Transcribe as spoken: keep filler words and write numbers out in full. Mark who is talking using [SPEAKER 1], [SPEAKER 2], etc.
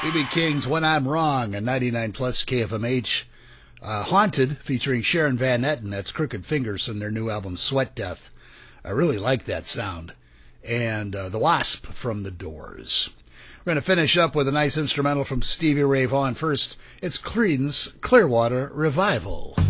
[SPEAKER 1] B B King's When I'm Wrong and ninety-nine plus K F M H. Uh, Haunted, featuring Sharon Van Etten. That's Crooked Fingers from their new album Sweat Death. I really like that sound. And uh, The Wasp from The Doors. We're going to finish up with a nice instrumental from Stevie Ray Vaughan. First, it's Creedence Clearwater Revival.